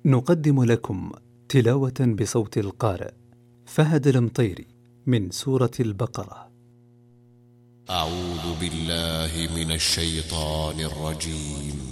نقدم لكم تلاوة بصوت القارئ فهد المطيري من سورة البقرة. أعوذ بالله من الشيطان الرجيم.